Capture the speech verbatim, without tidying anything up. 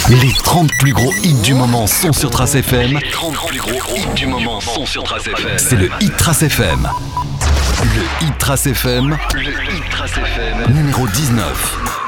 Les trente plus gros hits du moment sont sur Trace F M. Les trente plus gros hits du moment sont sur Trace F M. C'est le Hit Trace F M. Le Hit Trace F M. Le Hit Trace F M. Numéro dix-neuf.